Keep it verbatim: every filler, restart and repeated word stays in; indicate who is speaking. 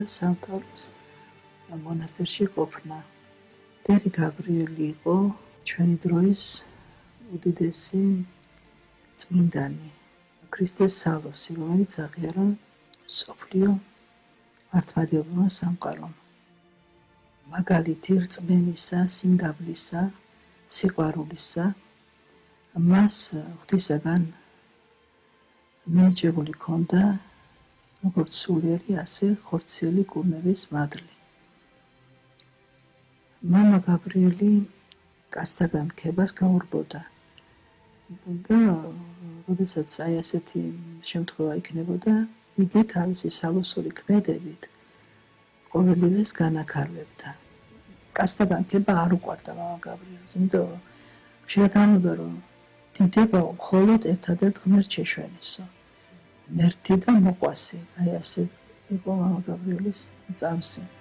Speaker 1: სამთავროს მონასტერში ყოფნა. დერი გაბრიელი იყო ჩვენი დროის უდიდესი წმინდანი, ქრისტეს სალოსი, რომელიც აღიარა მსოფლიო მართლმადიდებლურმა სამყარომ. მაგალითი რწმენისა, სიმგაბლისა, სიყვარულისა, მას ღვთისაგან მინიჭებული ჰქონდა როგორც სულიერი, ასე ხორციელი კურნების მადლი. მამა გაბრიელი კაცთაგან რქებას გაურბოდა და როდესაც აი ასეთი შემთხვევა იქნებოდა, იგი თავისი სალოსური ქმედებით ყოველივეს განაქარვებდა. კაცთაგან რქება არ უყვარდა მამა გაბრიელს, იმიტომ რომ ხშირად ამბობდა, რომ დიდებაო მხოლოდ ერთადერთ ღმერთს შეშვენისო. მერთი და მოყვასი, აი ასე იყო მამა გაბრიელის წამსი.